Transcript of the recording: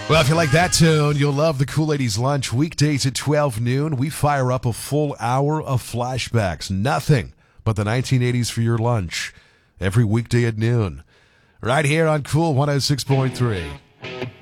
Well, if you like that tune, you'll love the Cool Ladies Lunch. Weekdays at 12 noon, we fire up a full hour of flashbacks. Nothing but the 1980s for your lunch. Every weekday at noon. Right here on Cool 106.3.